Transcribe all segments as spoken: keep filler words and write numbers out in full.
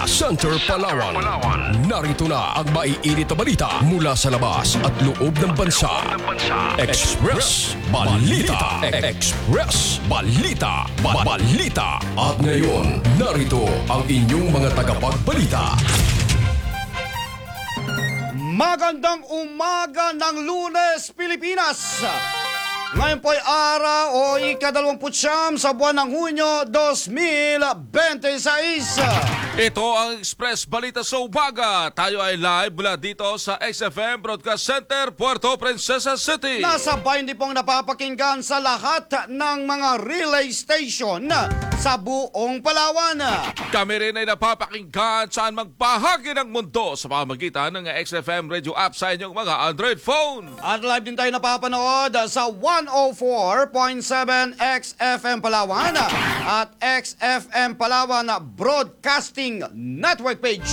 Center, Palawan. Narito na ang maiinit na balita mula sa labas at loob ng bansa. Express Balita. Express Balita. Ba- Balita. At ngayon, narito ang inyong mga tagapagbalita. Magandang umaga ng Lunes, Pilipinas! Ngayon po ay araw o ikadalawamput siyam sa buwan ng Hunyo dos mil veintiséis. Ito ang Express Balita sa umaga. Tayo ay live mula dito sa X F M Broadcast Center, Puerto Princesa City. Nasabay din pong napapakinggan sa lahat ng mga relay station sa buong Palawan. Kami rin ay napapakinggan saan magbahagi ng mundo sa pamamagitan ng X F M radio app sa inyong mga Android phone. At live din tayo napapanood sa one oh four point seven X F M Palawan at X F M Palawan Broadcasting Network page.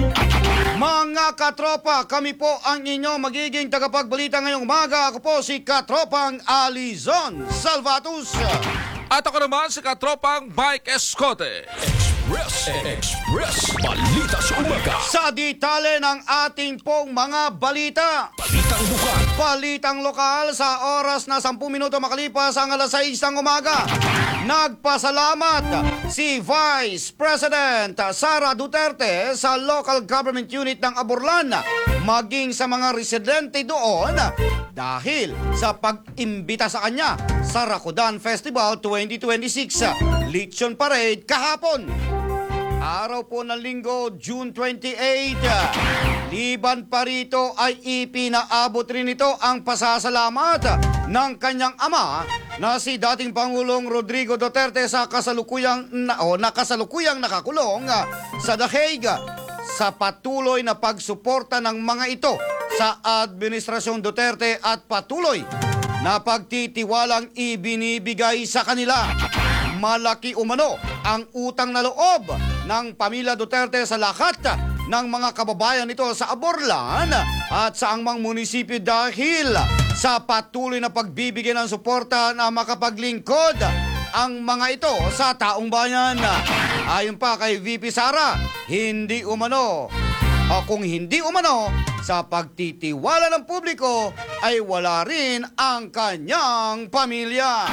Mga katropa, kami po ang inyong magiging tagapagbalita ngayong umaga. Ako po si Katropang Alizon Salvatus. At ako naman si Katropang Mike Escote. Express. Express Balita sa umaga. Sa detalye ng ating pong mga balita. Balitang lukan. Balitang lokal sa oras na sampu minuto makalipas ang alas sais ng umaga. Nagpasalamat si Vice President Sara Duterte sa local government unit ng Aborlan maging sa mga residente doon dahil sa pag-imbita sa kanya sa Rakudan Festival twenty twenty-six Lechon Parade kahapon. Araw po ng linggo, June twenty-eighth. Liban pa rito ay ipinaabot rin ito ang pasasalamat ng kanyang ama na si dating Pangulong Rodrigo Duterte sa kasalukuyang na, o, nakasalukuyang nakakulong sa The Hague sa patuloy na pagsuporta ng mga ito sa Administrasyong Duterte at patuloy na pagtitiwalang ibinibigay sa kanila. Malaki umano ang utang na loob ng pamilya Duterte sa lahat ng mga kababayan nito sa Aborlan at sa angmang munisipyo dahil sa patuloy na pagbibigay ng suporta na makapaglingkod ang mga ito sa taong bayan. Ayon pa kay V P Sara, hindi umano o kung hindi umano sa pagtitiwala ng publiko ay wala rin ang kanyang pamilya.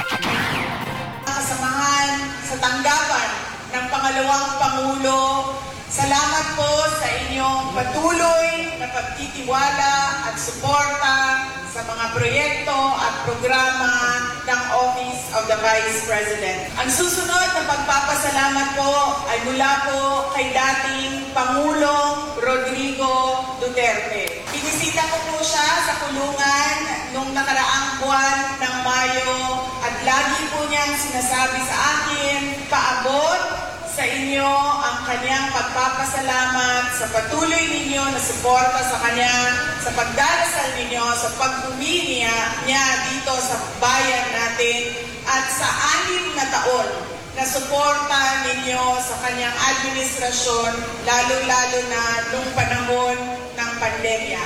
Kasamahan sa tanggapan ng pangalawang Pangulo, salamat po sa inyong patuloy na pagtitiwala at suporta sa mga proyekto at programa ng Office of the Vice President. Ang susunod na pagpapasalamat po ay mula po kay dating Pangulong Rodrigo Duterte. Binisita ko po siya sa kulungan nung nakaraang buwan ng Mayo at lagi po niyang sinasabi sa akin, paabot sa inyo ang kanyang pagpapasalamat sa patuloy ninyo na suporta sa kanya, sa pagdarasal ninyo, sa pagpumili niya, niya dito sa bayan natin at sa anim na taon na suporta ninyo sa kanyang administrasyon, lalo-lalo na nung panahon ng pandemya.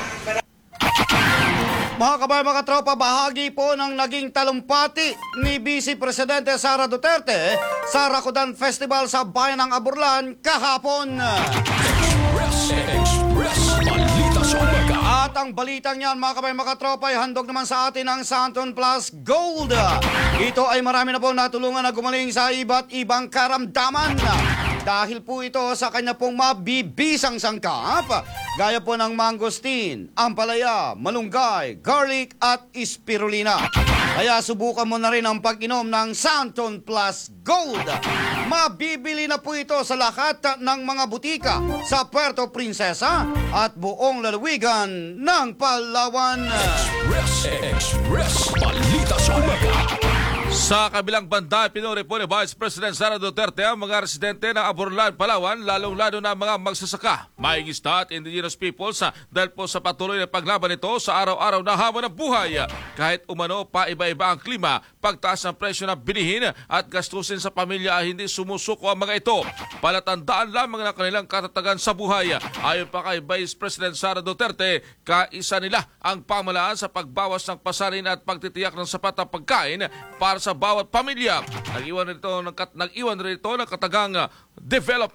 Mga kabayan, mga tropa, bahagi po ng naging talumpati ni Vice Presidente Sara Duterte sa Rakudan Festival sa bayan ng Aborlan kahapon. Express. Express Balita sa umaga. At ang balitang yan, mga kabayan, mga tropa, ay handog naman sa atin ang Santon Plus Gold. Ito ay marami na po natulungan na gumaling sa iba't ibang karamdaman. Dahil po ito sa kanya pong mabibisang sangkap, gaya po ng mangosteen, ampalaya, malunggay, garlic at spirulina. Kaya subukan mo na rin ang pag-inom ng Santon Plus Gold. Mabibili na po ito sa lahat ng mga butika sa Puerto Princesa at buong lalawigan ng Palawan. Express. Express Balita sa umaga. Sa kabilang banda, pinuri po ni Vice President Sara Duterte ang mga residente ng Aborlan, Palawan, lalong-lalo na mga magsasaka, maing-isda at indigenous peoples dahil po sa patuloy na paglaban nito sa araw-araw na hamon ng buhay. Kahit umano pa iba-iba ang klima, pagtaas ng presyo ng bilihin at gastusin sa pamilya ay hindi sumusuko ang mga ito. Palatandaan lamang ng kanilang katatagan sa buhay. Ayon pa kay Vice President Sara Duterte, kaisa nila ang pamalaan sa pagbawas ng pasarin at pagtitiyak ng sapat na pagkain para sa bawat pamilya. Nag-iwan rito ng, nag-iwan rito ng katagang development